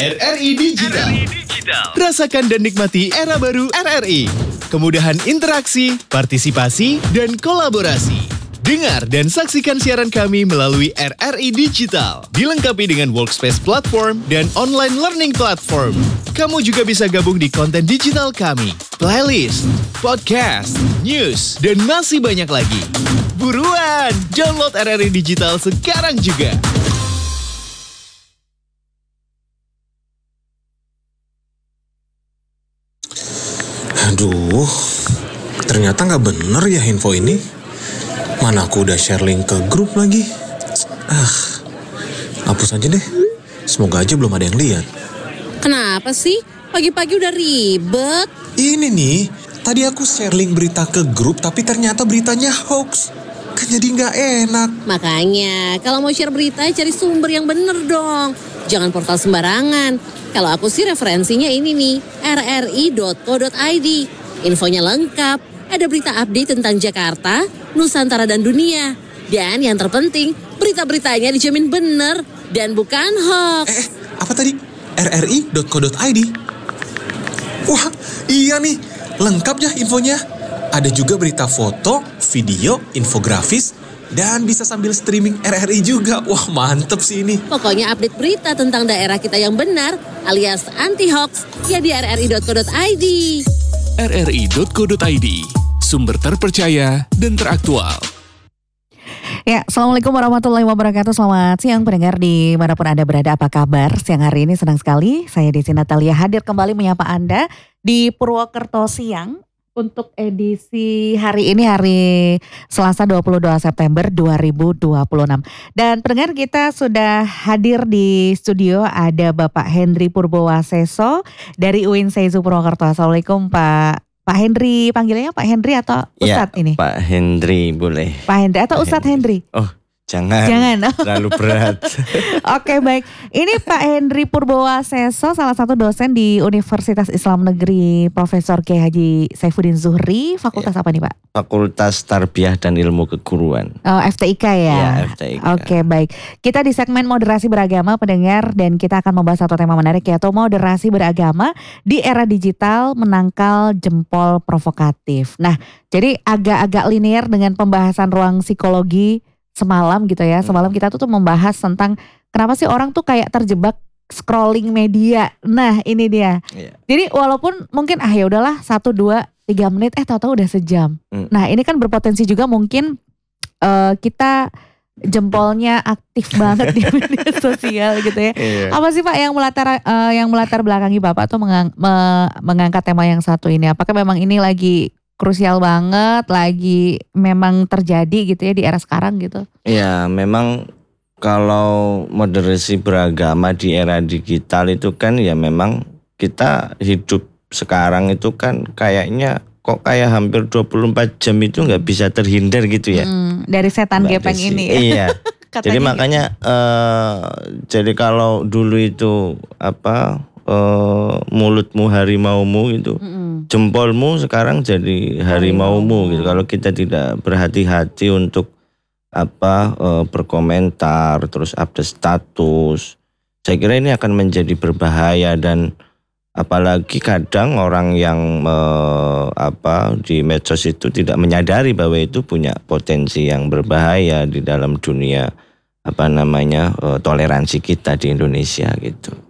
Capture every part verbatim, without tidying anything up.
R R I Digital. Rasakan dan nikmati era baru R R I. Kemudahan interaksi, partisipasi, dan kolaborasi. Dengar dan saksikan siaran kami melalui R R I Digital. Dilengkapi dengan workspace platform dan online learning platform. Kamu juga bisa gabung di konten digital kami, playlist, podcast, news, dan masih banyak lagi. Buruan, download R R I Digital sekarang juga. Aduh, ternyata nggak bener ya info ini. Mana aku udah share link ke grup lagi. Ah, hapus aja deh. Semoga aja belum ada yang lihat. Kenapa sih? Pagi-pagi udah ribet. Ini nih, tadi aku share link berita ke grup tapi ternyata beritanya hoax. Kan jadi nggak enak. Makanya, kalau mau share berita cari sumber yang bener dong. Jangan portal sembarangan. Kalau aku sih referensinya ini nih, r r i dot co dot i d. Infonya lengkap, ada berita update tentang Jakarta, Nusantara dan dunia. Dan yang terpenting, berita-beritanya dijamin bener dan bukan hoax. Eh, apa tadi? r r i dot co dot i d. Wah, iya nih, lengkap ya infonya. Ada juga berita foto, video, infografis, dan bisa sambil streaming R R I juga. Wah, mantep sih ini. Pokoknya update berita tentang daerah kita yang benar alias anti-hoax ya di r r i dot co dot i d. r r i dot co dot i d, sumber terpercaya dan teraktual. Ya, Assalamualaikum warahmatullahi wabarakatuh. Selamat siang pendengar dimanapun Anda berada. Apa kabar? Siang hari ini senang sekali saya Desi Natalia hadir kembali menyapa Anda di Purwokerto Siang. Untuk edisi hari ini, hari Selasa dua puluh dua September dua ribu dua puluh enam. Dan pendengar, kita sudah hadir di studio, ada Bapak Hendry Purbowaseso dari U I N Seizu Purwokerto. Assalamualaikum Pak. Pak Hendry, panggilannya Pak Hendry atau Ustadz ya, ini? Pak Hendry boleh. Pak Hendry atau Ustadz Hendry? Oh, jangan. Jangan. Terlalu berat. Oke, baik. Ini Pak Hendry Purbowaseso, salah satu dosen di Universitas Islam Negeri Profesor Kiai Haji Saifuddin Zuhri. Fakultas ya. Apa nih Pak? Fakultas Tarbiyah dan Ilmu Keguruan. Oh, F T I K ya? Ya, F T I K. Oke, baik. Kita di segmen moderasi beragama pendengar, dan kita akan membahas satu tema menarik, yaitu moderasi beragama di era digital menangkal jempol provokatif. Nah, jadi agak-agak linear dengan pembahasan ruang psikologi semalam gitu ya. Semalam kita tuh, tuh membahas tentang kenapa sih orang tuh kayak terjebak scrolling media. Nah, ini dia. Yeah. Jadi walaupun mungkin ah ya udahlah satu dua tiga menit eh tahu-tahu udah sejam. Mm. Nah, ini kan berpotensi juga mungkin uh, kita jempolnya aktif banget di media sosial gitu ya. Yeah. Apa sih Pak yang melatar uh, yang melatar belakangi Bapak tuh mengang, me, mengangkat tema yang satu ini? Apakah memang ini lagi krusial banget, lagi memang terjadi gitu ya di era sekarang gitu? Ya, memang kalau moderasi beragama di era digital itu kan ya memang kita hidup sekarang itu kan kayaknya kok kayak hampir dua puluh empat jam itu nggak bisa terhindar gitu ya. Hmm, dari setan Mbak gepeng Desi. Ini ya. Iya. Jadi makanya uh, jadi kalau dulu itu apa uh, mulutmu harimaumu itu. Mm-hmm. Jempolmu sekarang jadi harimaumu gitu. Kalau kita tidak berhati-hati untuk apa uh, berkomentar terus update status, saya kira ini akan menjadi berbahaya. Dan apalagi kadang orang yang uh, apa di medsos itu tidak menyadari bahwa itu punya potensi yang berbahaya di dalam dunia apa namanya uh, toleransi kita di Indonesia gitu.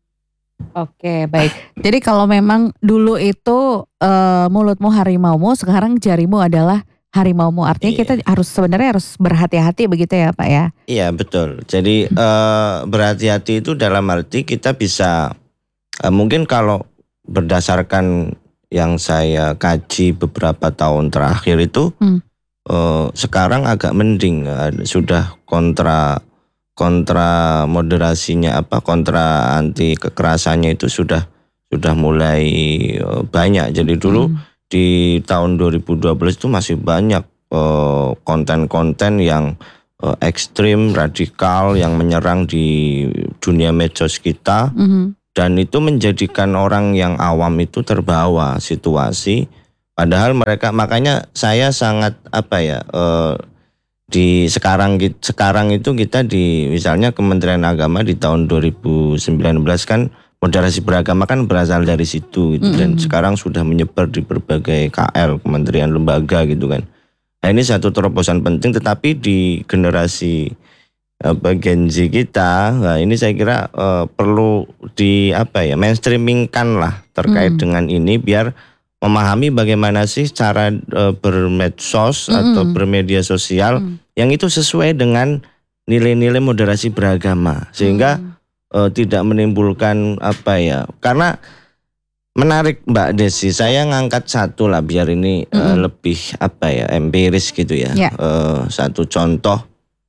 Oke, baik. Jadi kalau memang dulu itu uh, mulutmu harimaumu, sekarang jarimu adalah harimaumu. Artinya iya. Kita harus sebenarnya harus berhati-hati begitu ya Pak ya? Iya betul. Jadi uh, berhati-hati itu dalam arti kita bisa uh, mungkin kalau berdasarkan yang saya kaji beberapa tahun terakhir itu hmm. uh, sekarang agak mending, uh, sudah kontra kontra moderasinya apa kontra anti kekerasannya itu sudah sudah mulai uh, banyak. Jadi dulu hmm. di tahun dua ribu dua belas itu masih banyak uh, konten-konten yang uh, ekstrim, radikal yang menyerang di dunia medsos kita. Hmm. Dan itu menjadikan orang yang awam itu terbawa situasi. Padahal mereka, makanya saya sangat apa ya, eh, di sekarang sekarang itu kita di misalnya Kementerian Agama di tahun dua ribu sembilan belas kan moderasi beragama kan berasal dari situ gitu. Dan sekarang sudah menyebar di berbagai K L, kementerian, lembaga gitu kan. Nah, ini satu terobosan penting, tetapi di generasi apa Gen Z kita, nah ini saya kira uh, perlu di apa ya mainstreamingkan lah terkait mm. dengan ini, biar memahami bagaimana sih cara uh, bermedsos mm. atau bermedia sosial mm. yang itu sesuai dengan nilai-nilai moderasi beragama, sehingga mm. uh, tidak menimbulkan apa ya, karena menarik Mbak Desi, saya ngangkat satu lah biar ini mm-hmm. uh, lebih apa ya empiris gitu ya. Yeah. Uh, satu contoh,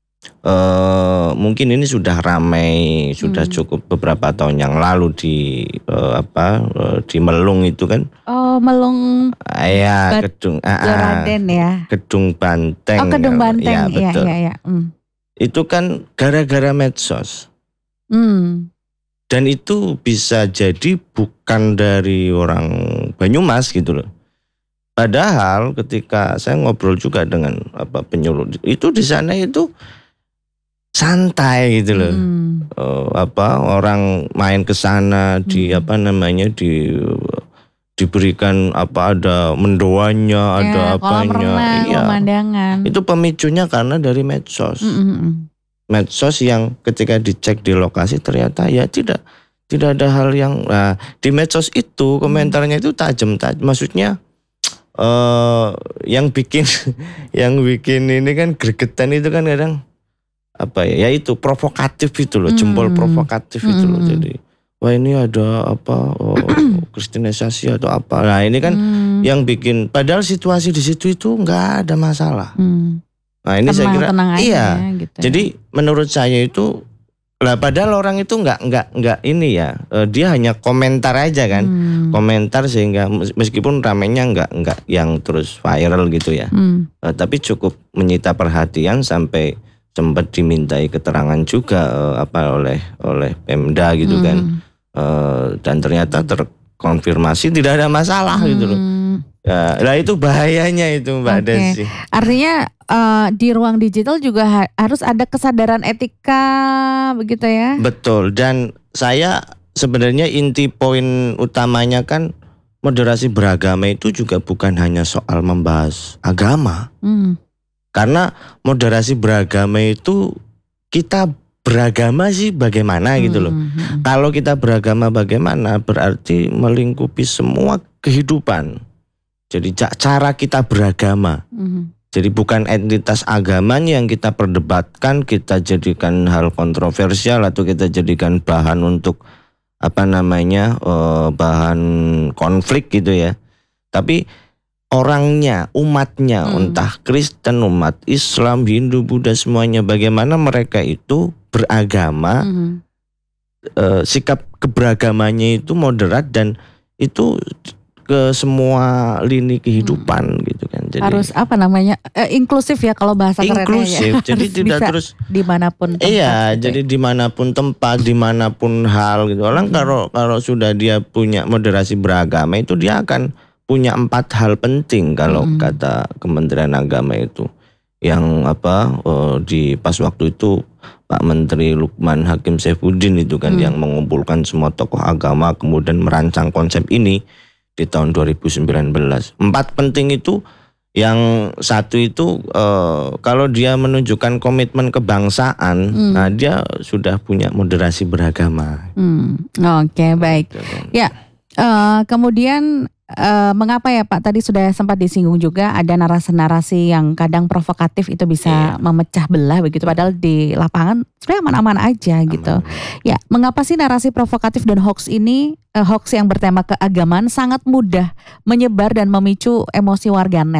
uh, mungkin ini sudah ramai, sudah mm. cukup beberapa tahun yang lalu di uh, apa uh, di Melung itu kan. Oh Melung. Uh, ya gedung. Uh, Raden ya. Gedung Banteng. Oh Gedung Banteng. Ya betul. Ya, ya, ya. Mm. Itu kan gara-gara medsos. Mm. Dan itu bisa jadi bukan dari orang Banyumas gitu loh. Padahal ketika saya ngobrol juga dengan apa penyuluh itu di sana itu santai gitu loh. Hmm. Uh, apa orang main ke sana di hmm. apa namanya di diberikan apa ada mendoanya, ya, ada apanya. Renang, iya. Pemandangan. Itu pemicunya karena dari medsos. Hmm. Medsos yang ketika dicek di lokasi ternyata ya tidak tidak ada hal yang nah, di medsos itu komentarnya itu tajam tajam maksudnya uh, yang bikin yang bikin ini kan gregetan itu kan kadang apa ya, ya itu provokatif itu loh, jempol provokatif hmm. itu loh. Jadi wah ini ada apa oh, kristenisasi atau apa, nah ini kan hmm. yang bikin, padahal situasi di situ itu nggak ada masalah. hmm. Nah ini tenang, saya kira iya gitu. Jadi menurut saya itu lah, padahal orang itu nggak nggak nggak ini ya, uh, dia hanya komentar aja kan, hmm. komentar sehingga meskipun ramenya nggak nggak yang terus viral gitu ya, hmm. uh, tapi cukup menyita perhatian sampai sempat dimintai keterangan juga uh, apa oleh oleh Pemda gitu hmm. kan, uh, dan ternyata terkonfirmasi tidak ada masalah hmm. gitu loh. Ya, nah itu bahayanya itu Mbak okay. Desi. Artinya uh, di ruang digital juga ha- harus ada kesadaran etika begitu ya? Betul, dan saya sebenarnya inti poin utamanya kan moderasi beragama itu juga bukan hanya soal membahas agama. Hmm. Karena moderasi beragama itu kita beragama sih bagaimana hmm. gitu loh. Hmm. Kalau kita beragama bagaimana berarti melingkupi semua kehidupan. Jadi cara kita beragama, mm-hmm. jadi bukan entitas agamanya yang kita perdebatkan, kita jadikan hal kontroversial atau kita jadikan bahan untuk apa namanya uh, bahan konflik gitu ya. Tapi orangnya, umatnya, mm. entah Kristen, umat Islam, Hindu, Buddha semuanya, bagaimana mereka itu beragama, mm-hmm. uh, sikap keberagamannya itu moderat dan itu ke semua lini kehidupan hmm. gitu kan. Jadi harus apa namanya eh, inklusif ya kalau bahasa kerennya ya. Inklusif, jadi tidak terus dimanapun tempat. Iya, gitu. Jadi dimanapun tempat, dimanapun hal gitu. Orang hmm. kalau kalau sudah dia punya moderasi beragama itu dia akan punya empat hal penting kalau hmm. kata Kementerian Agama itu. Yang apa oh, di pas waktu itu Pak Menteri Lukman Hakim Saifuddin itu kan hmm. yang mengumpulkan semua tokoh agama kemudian merancang konsep ini di tahun dua ribu sembilan belas. Empat penting itu, yang satu itu uh, kalau dia menunjukkan komitmen kebangsaan, hmm. nah dia sudah punya moderasi beragama. Hmm. Oke okay, baik. Ya uh, kemudian uh, mengapa ya Pak tadi sudah sempat disinggung juga ada narasi-narasi yang kadang provokatif itu bisa yeah. memecah belah begitu, padahal di lapangan sebenarnya aman-aman aja aman. gitu. Ya mengapa sih narasi provokatif dan hoax ini hoax yang bertema keagamaan sangat mudah menyebar dan memicu emosi warganet?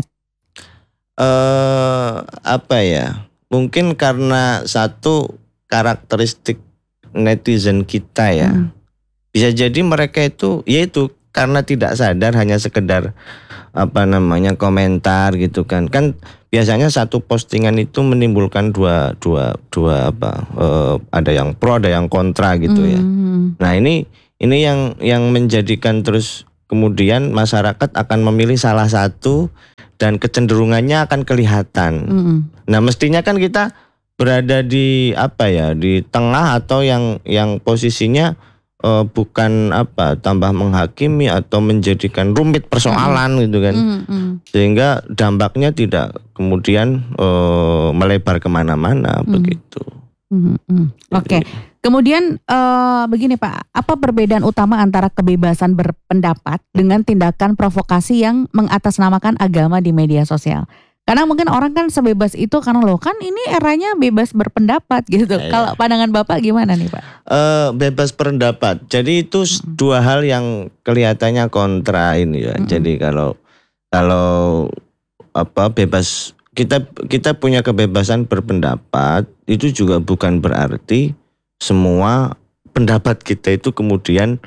Uh, apa ya? Mungkin karena satu karakteristik netizen kita ya. Hmm. Bisa jadi mereka itu, yaitu karena tidak sadar hanya sekedar apa namanya komentar gitu kan. Kan biasanya satu postingan itu menimbulkan dua dua dua apa? Uh, ada yang pro, ada yang kontra gitu hmm. ya. Nah ini Ini yang yang menjadikan terus kemudian masyarakat akan memilih salah satu dan kecenderungannya akan kelihatan. Mm. Nah mestinya kan kita berada di apa ya di tengah atau yang yang posisinya uh, bukan apa tambah menghakimi atau menjadikan rumit persoalan hmm. gitu kan, hmm, hmm. sehingga dampaknya tidak kemudian uh, melebar kemana-mana hmm. begitu. Hmm, hmm. Oke, okay. Kemudian uh, begini Pak, apa perbedaan utama antara kebebasan berpendapat dengan tindakan provokasi yang mengatasnamakan agama di media sosial? Karena mungkin orang kan sebebas itu karena loh kan ini eranya bebas berpendapat gitu. Ya, kalau pandangan Bapak gimana nih Pak? Uh, bebas berpendapat. Jadi itu mm-hmm. dua hal yang kelihatannya kontra ini ya. Mm-hmm. Jadi kalau kalau apa bebas kita kita punya kebebasan berpendapat itu juga bukan berarti semua pendapat kita itu kemudian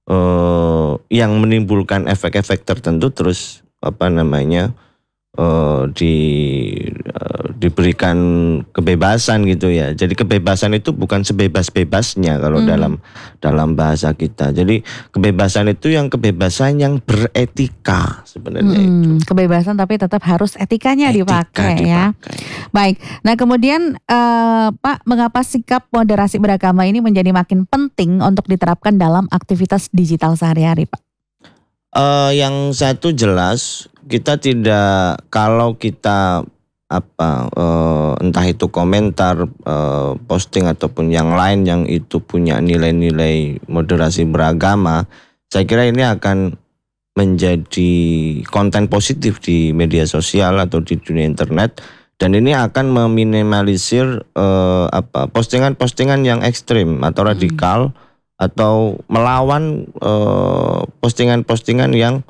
uh, yang menimbulkan efek-efek tertentu terus apa namanya Uh, di uh, diberikan kebebasan gitu ya. Jadi kebebasan itu bukan sebebas-bebasnya kalau hmm. dalam dalam bahasa kita. Jadi kebebasan itu yang kebebasan yang beretika sebenarnya hmm, itu. Kebebasan tapi tetap harus etikanya Etika dipakai, dipakai ya. Baik. Nah kemudian uh, Pak, mengapa sikap moderasi beragama ini menjadi makin penting untuk diterapkan dalam aktivitas digital sehari-hari, Pak? Uh, yang satu jelas kita tidak kalau kita apa uh, entah itu komentar uh, posting ataupun yang lain yang itu punya nilai-nilai moderasi beragama, saya kira ini akan menjadi konten positif di media sosial atau di dunia internet dan ini akan meminimalisir uh, apa postingan-postingan yang ekstrim atau radikal hmm. atau melawan uh, postingan-postingan yang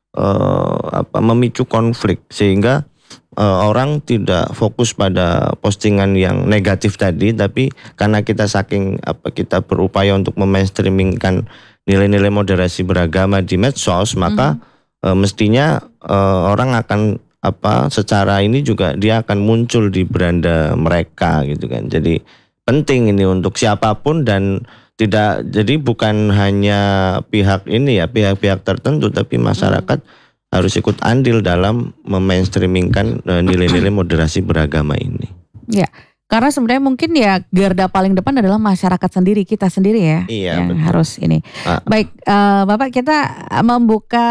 uh, apa memicu konflik sehingga uh, orang tidak fokus pada postingan yang negatif tadi, tapi karena kita saking apa kita berupaya untuk memainstreamingkan nilai-nilai moderasi beragama di medsos, maka mm-hmm. uh, mestinya uh, orang akan apa secara ini juga dia akan muncul di beranda mereka gitu kan. Jadi penting ini untuk siapapun dan tidak, jadi bukan hanya pihak ini ya, pihak-pihak tertentu, tapi masyarakat hmm. harus ikut andil dalam memainstreamingkan uh, nilai-nilai moderasi beragama ini. Ya, karena sebenarnya mungkin ya garda paling depan adalah masyarakat sendiri, kita sendiri ya, iya, yang betul. harus ini. Ah. Baik, uh, Bapak kita membuka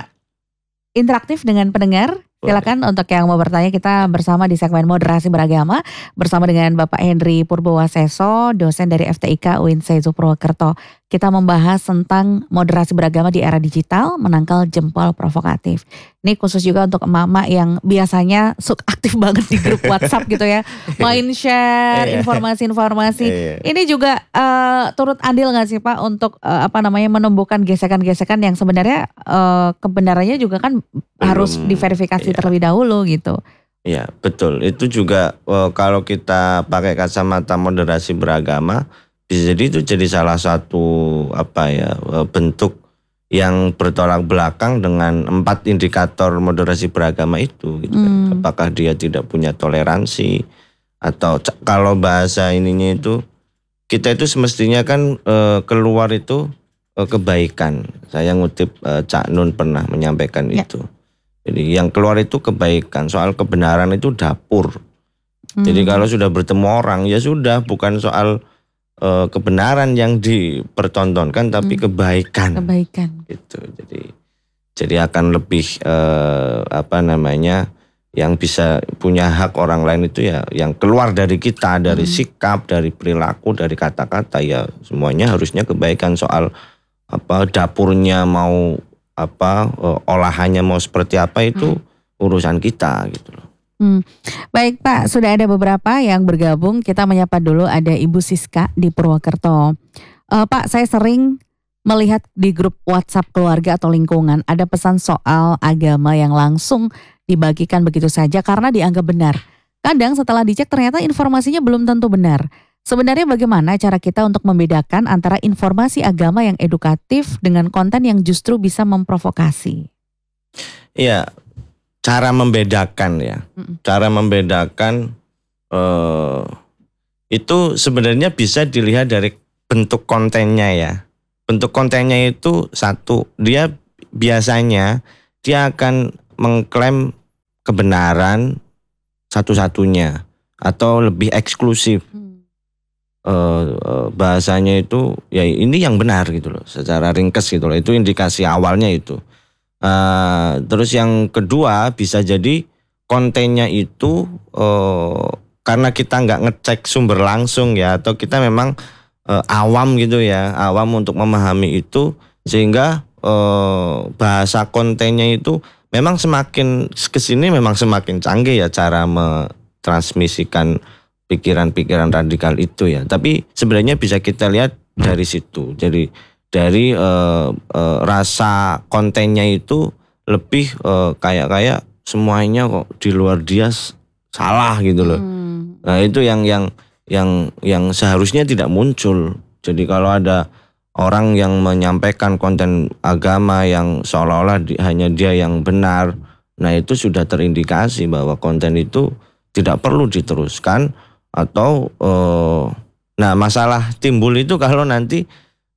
interaktif dengan pendengar. Silakan untuk yang mau bertanya, kita bersama di segmen moderasi beragama bersama dengan Bapak Henry Purbowaseso, dosen dari F T I K U I N Sezo Purwokerto. Kita membahas tentang moderasi beragama di era digital, menangkal jempol provokatif. Ini khusus juga untuk emak-emak yang biasanya suka aktif banget di grup WhatsApp gitu ya, main share informasi-informasi. Ini juga uh, turut andil nggak sih Pak untuk uh, apa namanya menumbuhkan gesekan-gesekan yang sebenarnya uh, kebenarannya juga kan Belum, harus diverifikasi iya. terlebih dahulu gitu. Iya betul. Itu juga uh, kalau kita pakai kacamata moderasi beragama, bisa jadi itu jadi salah satu apa ya bentuk yang bertolak belakang dengan empat indikator moderasi beragama itu gitu kan. Hmm. Apakah dia tidak punya toleransi atau kalau bahasa ininya itu kita itu semestinya kan e, keluar itu e, kebaikan. Saya ngutip e, Cak Nun pernah menyampaikan ya. Itu. Jadi yang keluar itu kebaikan, soal kebenaran itu dapur. Hmm. Jadi kalau sudah bertemu orang ya sudah, bukan soal Uh, kebenaran yang dipertontonkan tapi hmm. kebaikan. Kebaikan. Gitu. Jadi jadi akan lebih uh, apa namanya yang bisa punya hak orang lain itu ya yang keluar dari kita, dari hmm. sikap, dari perilaku, dari kata-kata ya semuanya harusnya kebaikan. Soal apa dapurnya mau apa uh, olahannya mau seperti apa itu hmm. urusan kita gitu loh. Hmm. Baik Pak, sudah ada beberapa yang bergabung. Kita menyapa dulu, ada Ibu Siska di Purwokerto. uh, Pak, saya sering melihat di grup WhatsApp keluarga atau lingkungan ada pesan soal agama yang langsung dibagikan begitu saja karena dianggap benar. Kadang setelah dicek ternyata informasinya belum tentu benar. Sebenarnya bagaimana cara kita untuk membedakan antara informasi agama yang edukatif dengan konten yang justru bisa memprovokasi? Iya. Cara membedakan ya, Mm-mm. cara membedakan uh, itu sebenarnya bisa dilihat dari bentuk kontennya ya. Bentuk kontennya itu satu, dia biasanya dia akan mengklaim kebenaran satu-satunya atau lebih eksklusif. Mm. uh, uh, bahasanya itu ya ini yang benar gitu loh, secara ringkes gitu loh. Itu indikasi awalnya itu. Uh, terus yang kedua bisa jadi kontennya itu uh, karena kita nggak ngecek sumber langsung ya, atau kita memang uh, awam gitu ya, awam untuk memahami itu, sehingga uh, bahasa kontennya itu memang semakin kesini memang semakin canggih ya cara mentransmisikan pikiran-pikiran radikal itu ya. Tapi sebenarnya bisa kita lihat dari situ. Jadi dari uh, uh, rasa kontennya itu lebih uh, kayak kayak semuanya kok di luar dia salah gitu loh. Hmm. Nah itu yang yang yang yang seharusnya tidak muncul. Jadi kalau ada orang yang menyampaikan konten agama yang seolah-olah di, hanya dia yang benar, nah itu sudah terindikasi bahwa konten itu tidak perlu diteruskan. Atau uh, nah masalah timbul itu kalau nanti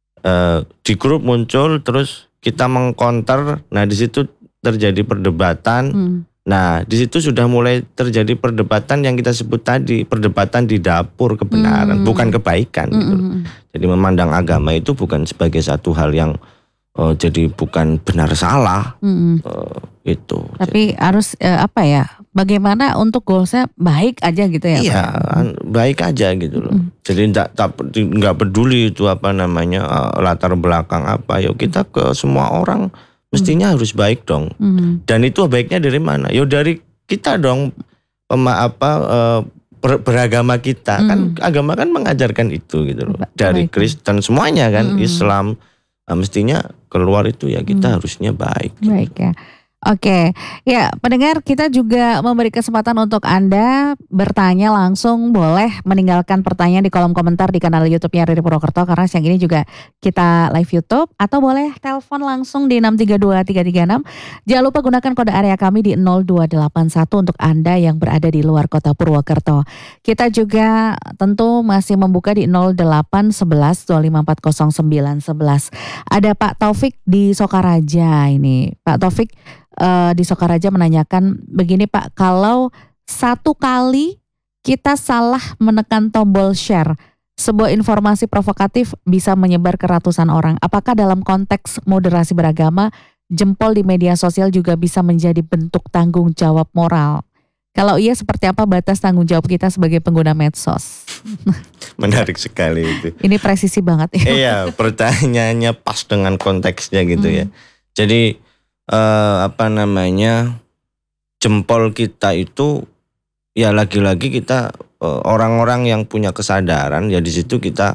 uh, di grup muncul terus kita mengkonter, nah di situ terjadi perdebatan. Hmm. Nah di situ sudah mulai terjadi perdebatan yang kita sebut tadi, perdebatan di dapur kebenaran, hmm. bukan kebaikan. Hmm. Gitu. Jadi memandang agama itu bukan sebagai satu hal yang uh, jadi bukan benar salah. Hmm. Uh, itu. Tapi jadi, harus uh, apa ya? Bagaimana untuk goalsnya baik aja gitu ya? Iya, Pak? Baik aja gitu loh. Mm. Jadi enggak enggak peduli itu apa namanya uh, latar belakang apa. Yuk kita ke semua orang mestinya mm. harus baik dong. Mm. Dan itu baiknya dari mana? Yo dari kita dong, pema, apa uh, ber, beragama kita. Mm. Kan agama kan mengajarkan itu gitu loh. Dari baik. Kristen semuanya kan, mm. Islam uh, mestinya keluar itu ya kita mm. harusnya baik. Baik gitu. Ya. Oke, ya pendengar, kita juga memberi kesempatan untuk Anda bertanya langsung, boleh meninggalkan pertanyaan di kolom komentar di kanal YouTube-nya Riri Purwokerto, karena siang ini juga kita live YouTube, atau boleh telepon langsung di enam tiga dua tiga tiga enam. Jangan lupa gunakan kode area kami di nol dua delapan satu untuk Anda yang berada di luar kota Purwokerto. Kita juga tentu masih membuka di nol delapan satu satu dua lima empat nol sembilan satu satu. Ada Pak Taufik di Sokaraja ini. Pak Taufik Uh, di Sokaraja menanyakan begini Pak, kalau satu kali kita salah menekan tombol share, sebuah informasi provokatif bisa menyebar ke ratusan orang. Apakah dalam konteks moderasi beragama, jempol di media sosial juga bisa menjadi bentuk tanggung jawab moral? Kalau iya, seperti apa batas tanggung jawab kita sebagai pengguna medsos? Menarik sekali itu. Ini presisi banget ya. Iya, pertanyaannya pas dengan konteksnya gitu hmm. ya. Jadi Uh, apa namanya jempol kita itu ya lagi-lagi kita uh, orang-orang yang punya kesadaran ya di situ kita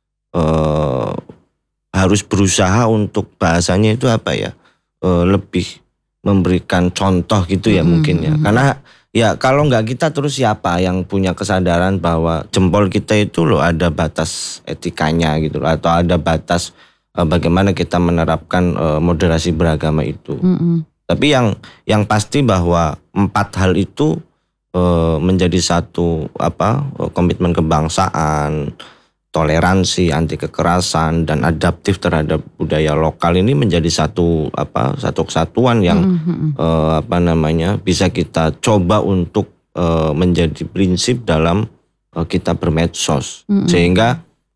uh, harus berusaha untuk bahasanya itu apa ya uh, lebih memberikan contoh gitu ya hmm, mungkin ya hmm. karena ya kalau nggak kita terus siapa yang punya kesadaran bahwa jempol kita itu loh ada batas etikanya gitu loh, atau ada batas bagaimana kita menerapkan uh, moderasi beragama itu. Mm-hmm. Tapi yang yang pasti bahwa empat hal itu uh, menjadi satu apa uh, komitmen kebangsaan, toleransi, anti kekerasan, dan adaptif terhadap budaya lokal ini menjadi satu apa satu kesatuan yang mm-hmm. uh, apa namanya bisa kita coba untuk uh, menjadi prinsip dalam uh, kita bermedsos, mm-hmm. sehingga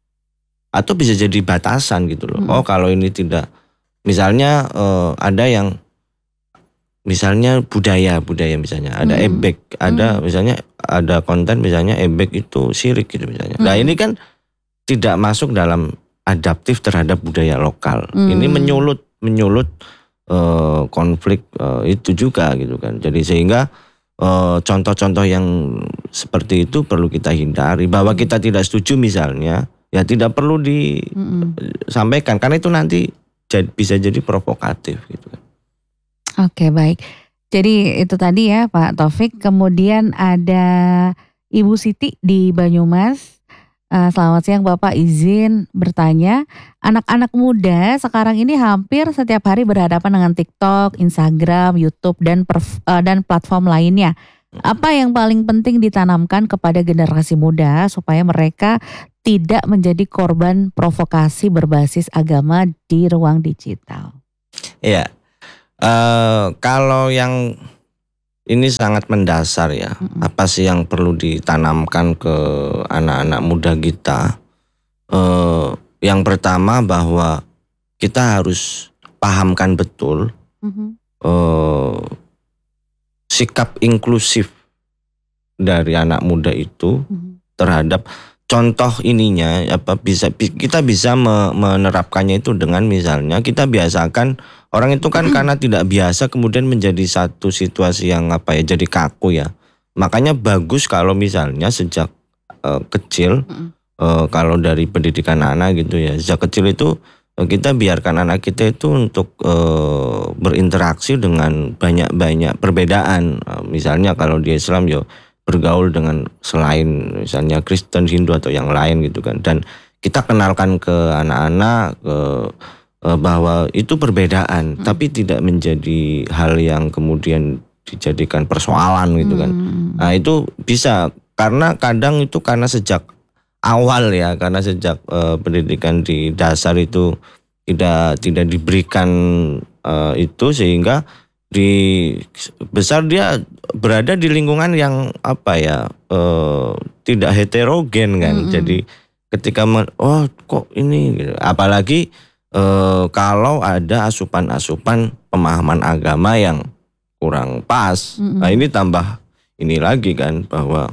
atau bisa jadi batasan gitu loh. Hmm. Oh kalau ini tidak, misalnya uh, ada yang misalnya budaya budaya misalnya ada hmm. ebek, ada hmm. misalnya ada konten misalnya ebek itu syirik gitu misalnya. Hmm. Nah ini kan tidak masuk dalam adaptif terhadap budaya lokal. Hmm. Ini menyulut menyulut uh, konflik uh, itu juga gitu kan. Jadi sehingga uh, contoh-contoh yang seperti itu perlu kita hindari. Bahwa kita tidak setuju misalnya, ya tidak perlu disampaikan mm-hmm. karena itu nanti jad, bisa jadi provokatif gitu kan. Oke, baik. Jadi itu tadi ya Pak Taufik. Kemudian ada Ibu Siti di Banyumas. Uh, selamat siang Bapak, izin bertanya. Anak-anak muda sekarang ini hampir setiap hari berhadapan dengan TikTok, Instagram, YouTube dan perf- uh, dan platform lainnya. Apa yang paling penting ditanamkan kepada generasi muda supaya mereka tidak menjadi korban provokasi berbasis agama di ruang digital? Iya, uh, kalau yang ini sangat mendasar ya. Mm-hmm. Apa sih yang perlu ditanamkan ke anak-anak muda kita? eh, yang pertama bahwa kita harus pahamkan betul Mhm. eh, sikap inklusif dari anak muda itu Mhm. terhadap contoh ininya apa bisa bi- kita bisa me- menerapkannya itu dengan misalnya kita biasakan orang itu kan karena tidak biasa kemudian menjadi satu situasi yang apa ya jadi kaku ya. Makanya bagus kalau misalnya sejak eh, kecil Mhm. eh, kalau dari pendidikan anak gitu ya sejak kecil itu eh, kita biarkan anak kita itu untuk eh, berinteraksi dengan banyak-banyak perbedaan. Eh, misalnya kalau di Islam ya bergaul dengan selain misalnya Kristen, Hindu atau yang lain gitu kan. Dan kita kenalkan ke anak-anak ke, eh, bahwa itu perbedaan, Hmm. tapi tidak menjadi hal yang kemudian dijadikan persoalan gitu kan. Hmm. Nah itu bisa karena kadang itu karena sejak awal ya, karena sejak eh, pendidikan di dasar itu tidak tidak diberikan eh, itu sehingga di besar dia berada di lingkungan yang apa ya eh, tidak heterogen kan. Mm-mm. Jadi ketika men- oh kok ini gitu. Apalagi eh, kalau ada asupan-asupan pemahaman agama yang kurang pas. Mm-mm. Nah ini tambah ini lagi kan bahwa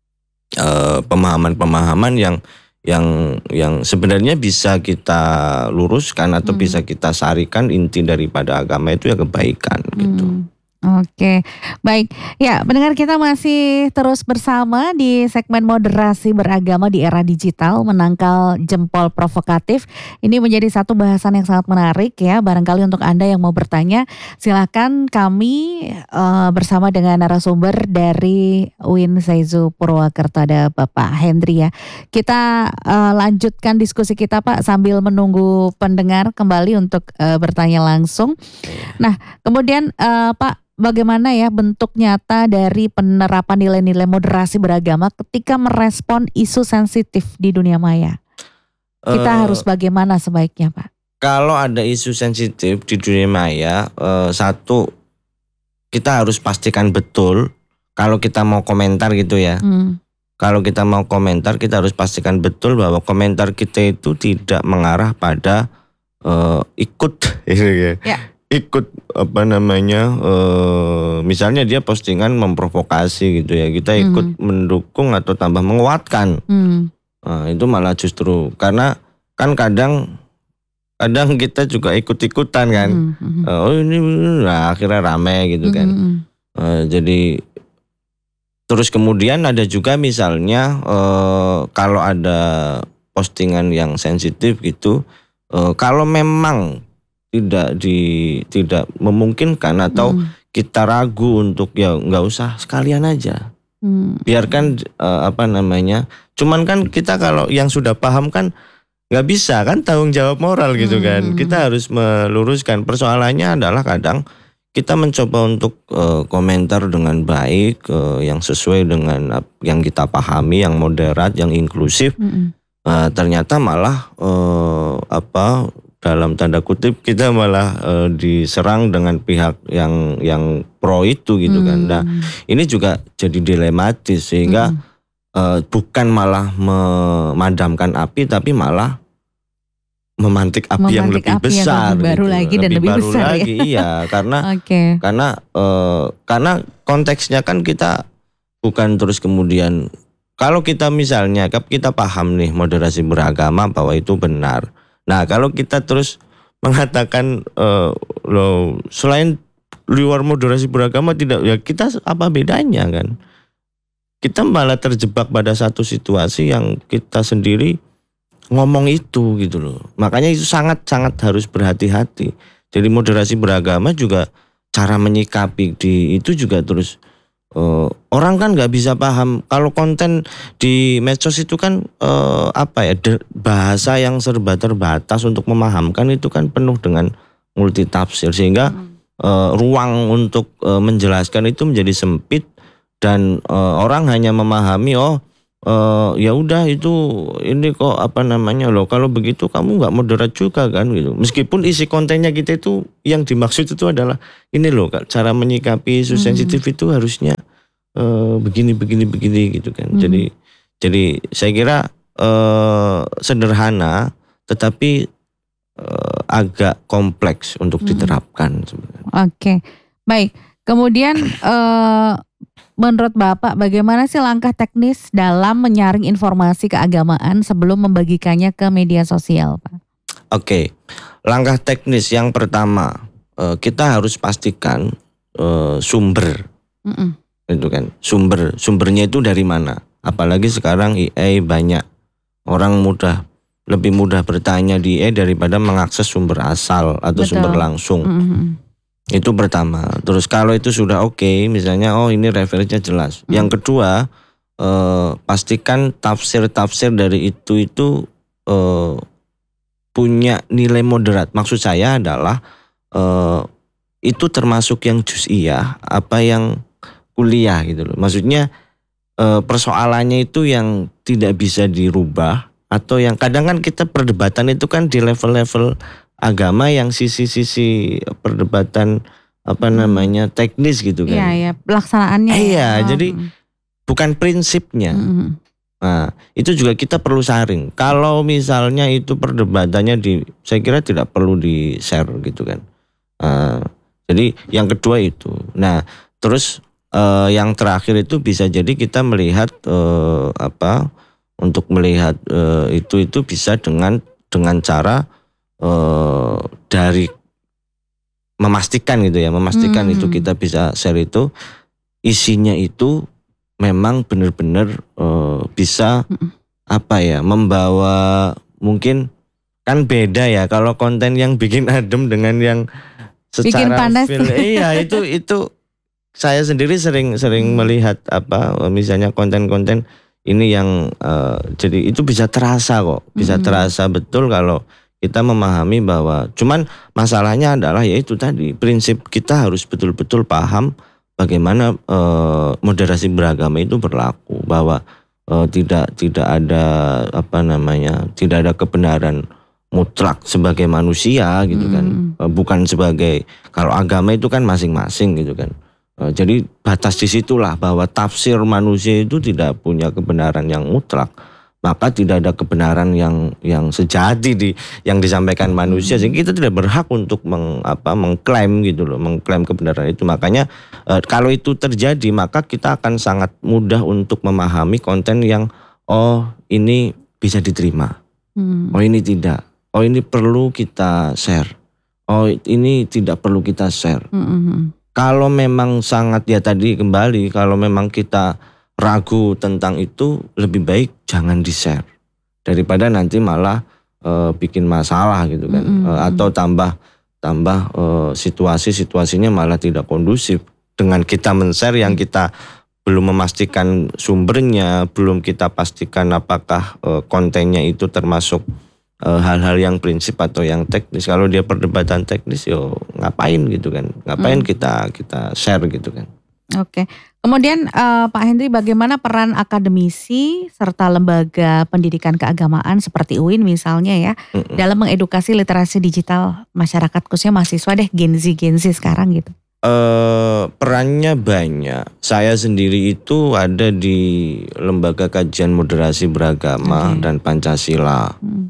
eh, pemahaman-pemahaman yang yang yang sebenarnya bisa kita luruskan atau Hmm. bisa kita sarikan inti daripada agama itu ya kebaikan gitu. Hmm. Oke, baik. Ya, pendengar kita masih terus bersama di segmen moderasi beragama di era digital, menangkal jempol provokatif. Ini menjadi satu bahasan yang sangat menarik ya. Barangkali untuk Anda yang mau bertanya, silakan kami eh, bersama dengan narasumber dari U I N Seizu Purwakarta, ada Bapak Hendri ya. Kita eh, lanjutkan diskusi kita Pak sambil menunggu pendengar kembali untuk eh, bertanya langsung. Nah, kemudian eh, Pak, bagaimana ya bentuk nyata dari penerapan nilai-nilai moderasi beragama ketika merespon isu sensitif di dunia maya? Kita Eh, harus bagaimana sebaiknya, Pak? Kalau ada isu sensitif di dunia maya, eh, satu kita harus pastikan betul kalau kita mau komentar gitu ya. Hmm. Kalau kita mau komentar kita harus pastikan betul bahwa komentar kita itu tidak mengarah pada eh, ikut Ya. ikut apa namanya eh, misalnya dia postingan memprovokasi gitu ya, kita ikut mendukung atau tambah menguatkan. Hmm. Nah, itu malah justru karena kan kadang kadang kita juga ikut-ikutan kan. Hmm. Hmm. Eh, oh ini nah, akhirnya rame gitu kan. Hmm. Eh, jadi terus kemudian ada juga misalnya eh, kalau ada postingan yang sensitif gitu, eh, kalau memang tidak di tidak memungkinkan atau Hmm. kita ragu untuk ya nggak usah sekalian aja, Hmm. biarkan eh, apa namanya. Cuman kan kita kalau yang sudah paham kan nggak bisa kan tanggung jawab moral gitu kan. Hmm. Kita harus meluruskan. Persoalannya adalah kadang kita mencoba untuk eh, komentar dengan baik, eh, yang sesuai dengan ap- yang kita pahami, yang moderat, yang inklusif. Hmm. Eh, ternyata malah eh, apa dalam tanda kutip kita malah eh, diserang dengan pihak yang yang pro itu gitu kan. Nah ini juga jadi dilematis sehingga eh, bukan malah memadamkan api tapi malah memantik api yang Memantik lebih api yang besar, lebih baru gitu. lagi dan lebih baru besar ya. lagi, iya karena Oke. karena eh, karena konteksnya kan kita bukan terus kemudian kalau kita misalnya kita paham nih moderasi beragama bahwa itu benar. Nah kalau kita terus mengatakan eh, loh selain luar moderasi beragama tidak ya kita apa bedanya kan? Kita malah terjebak pada satu situasi yang kita sendiri ngomong itu gitu loh. Makanya itu sangat-sangat harus berhati-hati. Jadi moderasi beragama juga cara menyikapi di itu juga terus uh, orang kan nggak bisa paham kalau konten di medsos itu kan uh, apa ya de, bahasa yang serba terbatas untuk memahamkan itu kan penuh dengan multitafsir sehingga uh, ruang untuk uh, menjelaskan itu menjadi sempit dan uh, orang hanya memahami oh Uh, ya udah itu ini kok apa namanya loh kalau begitu kamu nggak moderat juga kan gitu meskipun isi kontennya kita itu yang dimaksud itu adalah ini loh cara menyikapi isu Hmm. sensitif itu harusnya uh, begini begini begini gitu kan. Hmm. jadi jadi saya kira eh, sederhana, tetapi eh, agak kompleks untuk Hmm. diterapkan sebenarnya. Oke, baik. Kemudian eh, menurut Bapak bagaimana sih langkah teknis dalam menyaring informasi keagamaan sebelum membagikannya ke media sosial, Pak? Oke, langkah teknis yang pertama, eh, kita harus pastikan eh, sumber, Mm-mm. itu kan, sumber sumbernya itu dari mana. Apalagi sekarang A I banyak, orang mudah lebih mudah bertanya di A I daripada mengakses sumber asal atau Betul. sumber langsung. Mm-mm. Itu pertama. Terus kalau itu sudah oke, misalnya oh ini referensinya jelas. Hmm. Yang kedua, eh, pastikan tafsir-tafsir dari itu itu eh, punya nilai moderat. Maksud saya adalah eh, itu termasuk yang juz'iyah, apa yang kuliah gitu loh. Maksudnya eh, persoalannya itu yang tidak bisa dirubah, atau yang kadang kan kita perdebatan itu kan di level-level agama yang sisi-sisi perdebatan apa namanya teknis gitu Iya, kan. ya, pelaksanaannya. Iya, Oh, jadi mm. bukan prinsipnya. Mm-mm. Nah, itu juga kita perlu saring. Kalau misalnya itu perdebatannya di, saya kira tidak perlu di share gitu kan. Nah, jadi yang kedua itu. Nah, terus eh, yang terakhir itu bisa jadi kita melihat eh, apa untuk melihat eh, itu itu bisa dengan dengan cara eh, dari memastikan gitu ya, memastikan Hmm. itu kita bisa share itu isinya itu memang benar-benar eh, bisa Mm-mm. apa ya, membawa, mungkin kan beda ya kalau konten yang bikin adem dengan yang Bikin secara panas. feel, iya itu itu saya sendiri sering sering Hmm. melihat apa misalnya konten-konten ini yang eh, jadi itu bisa terasa kok, bisa Hmm. terasa betul kalau kita memahami bahwa, cuman masalahnya adalah yaitu tadi prinsip kita harus betul-betul paham bagaimana eh, moderasi beragama itu berlaku, bahwa eh, tidak tidak ada apa namanya tidak ada kebenaran mutlak sebagai manusia gitu kan. Hmm. Eh, bukan sebagai, kalau agama itu kan masing-masing gitu kan. Eh, jadi batas disitulah bahwa tafsir manusia itu tidak punya kebenaran yang mutlak, maka tidak ada kebenaran yang yang sejati di yang disampaikan manusia, sehingga kita tidak berhak untuk meng, apa, mengklaim gitu loh, mengklaim kebenaran itu. Makanya eh, kalau itu terjadi maka kita akan sangat mudah untuk memahami konten yang oh ini bisa diterima, Hmm. oh ini tidak, oh ini perlu kita share, oh ini tidak perlu kita share. Mm-mm. Kalau memang sangat, ya tadi kembali, kalau memang kita ragu tentang itu, lebih baik jangan di-share daripada nanti malah eh, bikin masalah gitu kan. Mm-mm. Eh, atau tambah tambah eh, situasi-situasinya malah tidak kondusif dengan kita men-share yang kita belum memastikan sumbernya, belum kita pastikan apakah eh, kontennya itu termasuk eh, hal-hal yang prinsip atau yang teknis. Kalau dia perdebatan teknis, yo ngapain gitu kan? Ngapain Hmm. kita kita share gitu kan? Oke. Kemudian eh, Pak Henry, bagaimana peran akademisi serta lembaga pendidikan keagamaan seperti U I N misalnya ya Mm-mm. dalam mengedukasi literasi digital masyarakat, khususnya mahasiswa deh, Gen Z Gen Z sekarang gitu? Eh, perannya banyak. Saya sendiri itu ada di Lembaga Kajian Moderasi Beragama Oke. dan Pancasila. Hmm.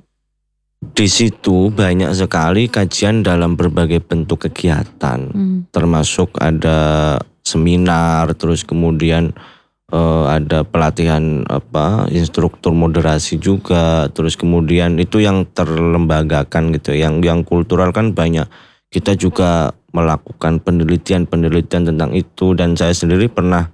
Di situ banyak sekali kajian dalam berbagai bentuk kegiatan, Hmm. termasuk ada seminar, terus kemudian eh, ada pelatihan apa instruktur moderasi juga, terus kemudian itu yang terlembagakan gitu, yang yang kultural kan banyak. Kita juga melakukan penelitian-penelitian tentang itu, dan saya sendiri pernah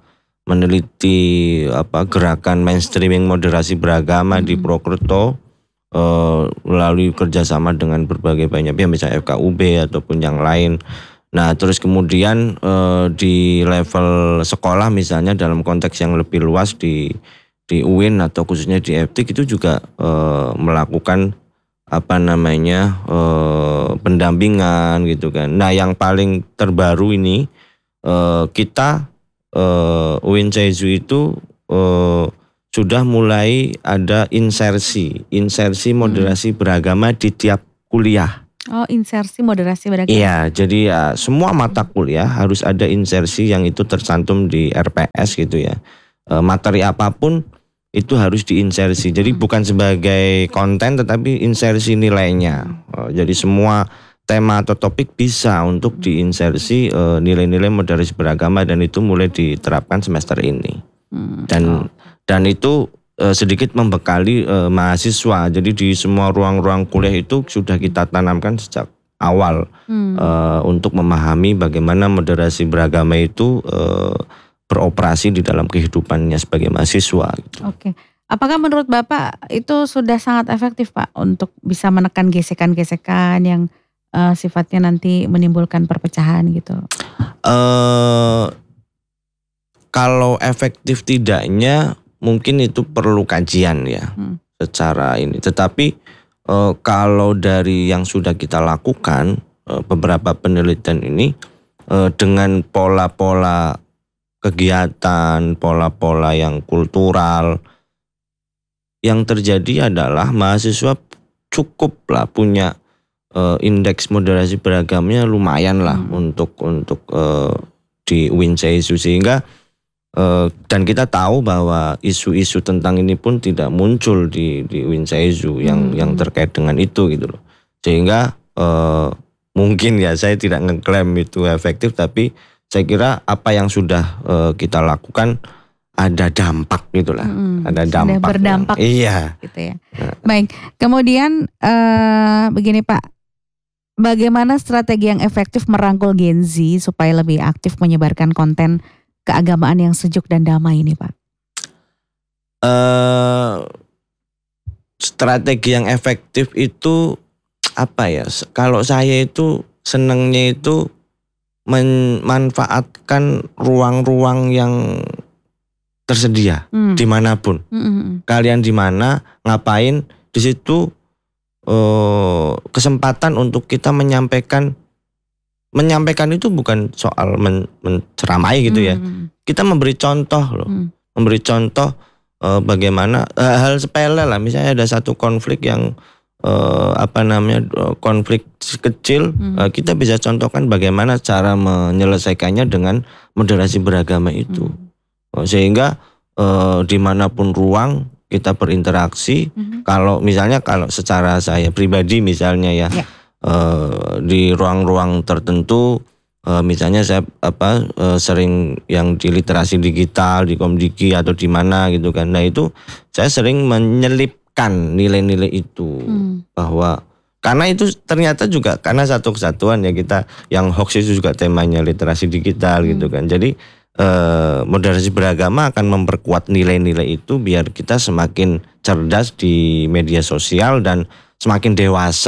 meneliti apa gerakan mainstreaming moderasi beragama di Hmm. Prokerto eh, melalui kerjasama dengan berbagai banyak pihak, misalnya F K U B ataupun yang lain. Nah, terus kemudian eh, di level sekolah misalnya dalam konteks yang lebih luas di di U I N atau khususnya di E F T I K itu juga eh, melakukan apa namanya eh, pendampingan gitu kan. Nah, yang paling terbaru ini eh, kita eh, U I N Ceju itu eh, sudah mulai ada insersi, insersi moderasi beragama di tiap kuliah. Oh, insersi moderasi beragama. Iya, jadi ya semua mata kuliah harus ada insersi yang itu tercantum di R P S gitu ya. E, materi apapun itu harus diinsersi. Jadi bukan sebagai konten tetapi insersi nilainya. Uh, jadi semua tema atau topik bisa untuk diinsersi uh, nilai-nilai moderasi beragama dan itu mulai diterapkan semester ini. Dan dan itu uh, sedikit membekali uh, mahasiswa. Jadi di semua ruang-ruang kuliah itu sudah kita tanamkan sejak awal hmm. uh, untuk memahami bagaimana moderasi beragama itu uh, beroperasi di dalam kehidupannya sebagai mahasiswa. Gitu. Oke, apakah menurut Bapak itu sudah sangat efektif Pak untuk bisa menekan gesekan-gesekan yang uh, sifatnya nanti menimbulkan perpecahan gitu? Uh, kalau efektif tidaknya mungkin itu perlu kajian ya hmm. secara ini. Tetapi uh, kalau dari yang sudah kita lakukan uh, beberapa penelitian ini uh, dengan pola-pola kegiatan, pola-pola yang kultural, yang terjadi adalah mahasiswa cukuplah punya uh, indeks moderasi beragamnya lumayan lah hmm. untuk untuk uh, di U I N SEISU sehingga uh, dan kita tahu bahwa isu-isu tentang ini pun tidak muncul di di U I N SEISU yang hmm. yang terkait dengan itu gitu loh. Sehingga uh, mungkin ya saya tidak ngeklaim itu efektif tapi saya kira apa yang sudah uh, kita lakukan ada dampak gitulah, hmm, ada dampak. Sudah berdampak. Iya. Gitu ya. Baik, kemudian uh, begini Pak, bagaimana strategi yang efektif merangkul Gen Z supaya lebih aktif menyebarkan konten keagamaan yang sejuk dan damai ini Pak? Uh, strategi yang efektif itu apa ya? Kalau saya itu senangnya itu memanfaatkan ruang-ruang yang tersedia hmm. dimanapun. Hmm. Kalian di mana, ngapain, di situ uh, kesempatan untuk kita menyampaikan, menyampaikan itu bukan soal men, menceramai gitu ya. Hmm. Kita memberi contoh loh, hmm. memberi contoh uh, bagaimana uh, hal sepele lah. Misalnya ada satu konflik yang Uh, apa namanya konflik kecil hmm. uh, kita bisa contohkan bagaimana cara menyelesaikannya dengan moderasi beragama itu hmm. uh, sehingga uh, dimanapun ruang kita berinteraksi hmm. kalau misalnya kalau secara saya pribadi misalnya ya yeah. uh, di ruang-ruang tertentu uh, misalnya saya apa uh, sering yang di literasi digital di Komdiki atau di mana gitu kan, nah itu saya sering menyelip kan nilai-nilai itu hmm. bahwa karena itu ternyata juga karena satu kesatuan ya kita yang hoax itu juga temanya literasi digital hmm. gitu kan. Jadi eh, moderasi beragama akan memperkuat nilai-nilai itu biar kita semakin cerdas di media sosial dan semakin dewasa